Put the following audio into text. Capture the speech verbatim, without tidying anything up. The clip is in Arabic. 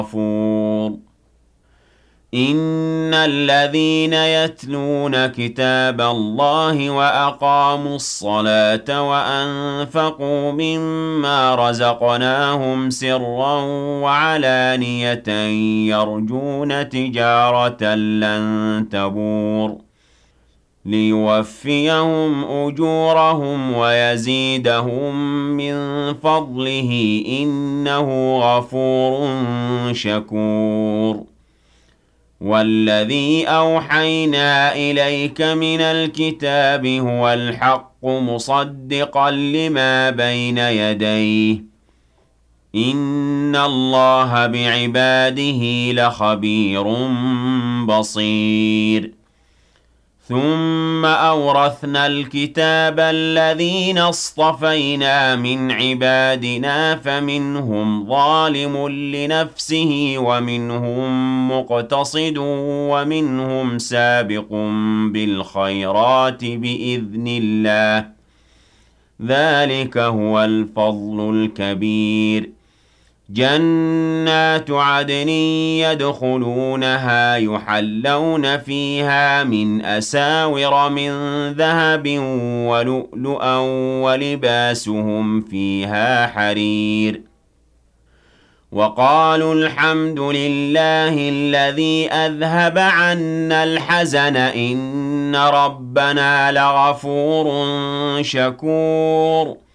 غفور إن الذين يتلون كتاب الله وأقاموا الصلاة وأنفقوا مما رزقناهم سرا وعلانية يرجون تجارة لن تبور ليوفيهم أجورهم ويزيدهم من فضله إنه غفور شكور والذي أوحينا إليك من الكتاب هو الحق مصدقا لما بين يديه إن الله بعباده لخبير بصير ثم أورثنا الكتاب الذين اصطفينا من عبادنا فمنهم ظالم لنفسه ومنهم مقتصد ومنهم سابق بالخيرات بإذن الله ذلك هو الفضل الكبير جنات عدن يدخلونها يحلون فيها من أساور من ذهب ولؤلؤا ولباسهم فيها حرير وقالوا الحمد لله الذي أذهب عنا الحزن إن ربنا لغفور شكور